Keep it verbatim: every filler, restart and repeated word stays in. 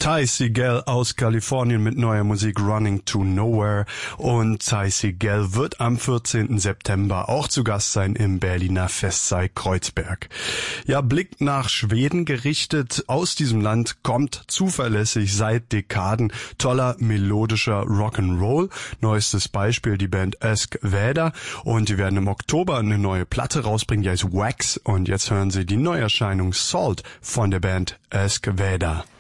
Ty Segall aus Kalifornien mit neuer Musik Running to Nowhere. Und Ty Segall wird am vierzehnten September auch zu Gast sein im Berliner Festsaal Kreuzberg. Ja, Blick nach Schweden gerichtet. Aus diesem Land kommt zuverlässig seit Dekaden toller melodischer Rock'n'Roll. Neuestes Beispiel die Band Esk Väder. Und die werden im Oktober eine neue Platte rausbringen, die heißt Wax. Und jetzt hören Sie die Neuerscheinung Salt von der Band Esk Väder.